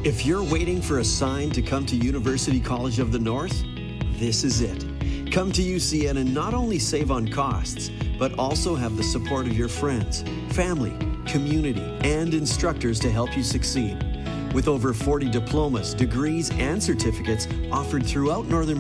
If you're waiting for a sign to come to University College of the North, this is it. Come to UCN and not only save on costs, but also have the support of your friends, family, community, and instructors to help you succeed. With over 40 diplomas, degrees, and certificates offered throughout Northern